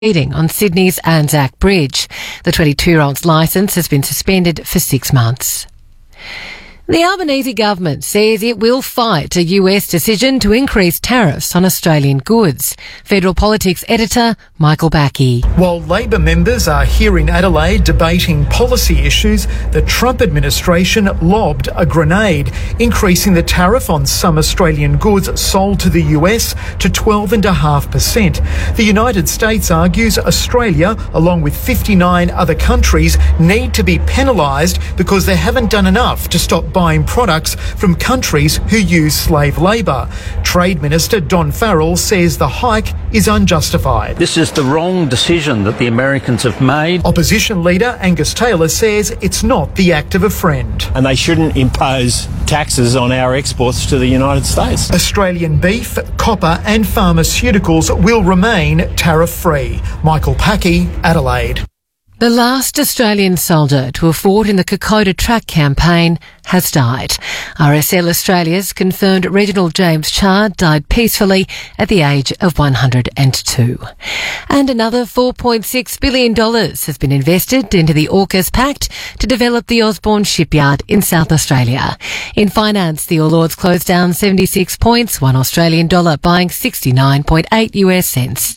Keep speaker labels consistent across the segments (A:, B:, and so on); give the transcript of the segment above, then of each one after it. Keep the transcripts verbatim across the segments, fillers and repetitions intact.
A: speeding on Sydney's Anzac Bridge. The twenty-two-year-old's licence has been suspended for six months. The Albanese government says it will fight a U S decision to increase tariffs on Australian goods. Federal Politics editor Michael Backey.
B: While Labor members are here in Adelaide debating policy issues, the Trump administration lobbed a grenade, increasing the tariff on some Australian goods sold to the U S to twelve point five percent. The United States argues Australia, along with fifty-nine other countries, need to be penalised because they haven't done enough to stop buying products from countries who use slave labour. Trade Minister Don Farrell says the hike is unjustified.
C: This is the wrong decision that the Americans have made.
B: Opposition leader Angus Taylor says it's not the act of a friend.
D: And they shouldn't impose taxes on our exports to the United States.
B: Australian beef, copper and pharmaceuticals will remain tariff-free. Michael Packey, Adelaide.
A: The last Australian soldier to have fought in the Kokoda track campaign has died. R S L Australia's confirmed Reginald James Chard died peacefully at the age of one hundred two. And another four point six billion dollars has been invested into the AUKUS Pact to develop the Osborne shipyard in South Australia. In finance, the All Ords closed down seventy-six points, one Australian dollar buying sixty-nine point eight US cents.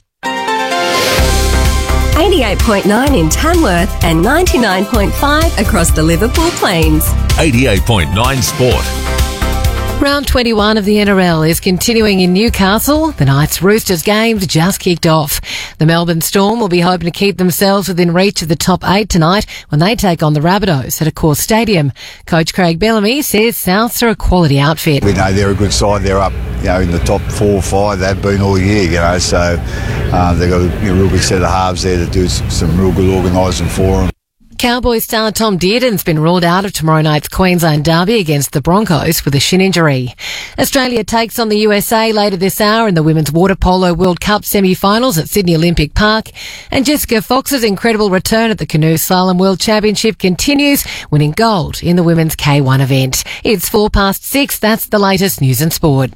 E: eighty-eight point nine in Tamworth and ninety-nine point five across the Liverpool Plains.
F: eighty-eight point nine Sport.
A: Round twenty-one of the N R L is continuing in Newcastle. The Knights Roosters games just kicked off. The Melbourne Storm will be hoping to keep themselves within reach of the top eight tonight when they take on the Rabbitohs at Accor Stadium. Coach Craig Bellamy says Souths are a quality outfit.
G: We know they're a good side. They're up, you know, in the top four or five. They've been all year, you know, so uh, they've got a you know, real good set of halves there to do some, some real good organising for them.
A: Cowboys star Tom Dearden's been ruled out of tomorrow night's Queensland derby against the Broncos with a shin injury. Australia takes on the U S A later this hour in the Women's Water Polo World Cup semi-finals at Sydney Olympic Park. And Jessica Fox's incredible return at the Canoe Slalom World Championship continues, winning gold in the Women's K one event. It's four past six. That's the latest news and sport.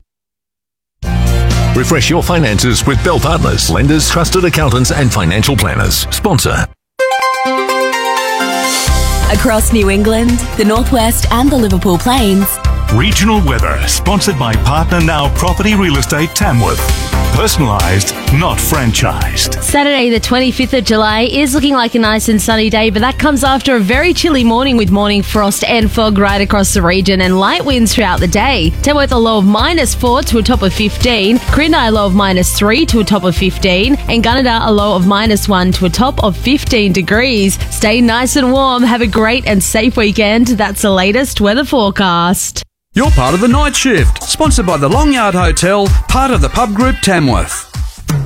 F: Refresh your finances with Bell Partners, lenders, trusted accountants and financial planners. Sponsor.
E: Across New England, the Northwest and the Liverpool Plains.
H: Regional weather, sponsored by Partner Now Property Real Estate Tamworth. Personalised, not franchised.
I: Saturday the twenty-fifth of July is looking like a nice and sunny day, but that comes after a very chilly morning with morning frost and fog right across the region and light winds throughout the day. Tamworth a low of minus four to a top of fifteen, Quirindi a low of minus three to a top of fifteen, and Gunnedah a low of minus one to a top of fifteen degrees. Stay nice and warm, have a great and safe weekend. That's the latest weather forecast.
J: You're part of the night shift, sponsored by the Long Yard Hotel, part of the Pub Group Tamworth.